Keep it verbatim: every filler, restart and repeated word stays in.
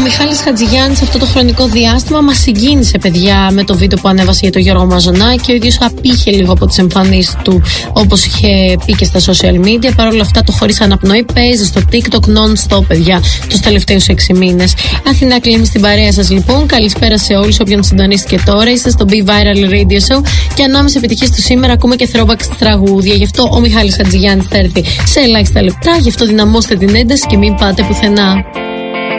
Μιχάλης Χατζηγιάννης αυτό το χρονικό διάστημα μας συγκίνησε, παιδιά, με το βίντεο που ανέβασε για τον Γιώργο Μαζονά και ο ίδιος απήχε λίγο από τις εμφανίσεις του, όπως είχε πει και στα social media. Παρ' όλα αυτά, το χωρίς αναπνοή παίζει στο TikTok non-stop, παιδιά, τους τελευταίους έξι μήνες. Αθηνά κλείνει στην παρέα σας, λοιπόν. Καλησπέρα σε όλους όποιον συντονίστηκε τώρα. Είστε στο Be Viral Radio Show και ανάμεσα επιτυχίες του σήμερα ακούμε και throwback τραγούδια. Γι' αυτό ο Μιχάλης Χατζηγιάννης θα έρθει σε ελάχιστα λεπτά. Γι' αυτό δυναμώστε την ένταση και μην πάτε πουθενά.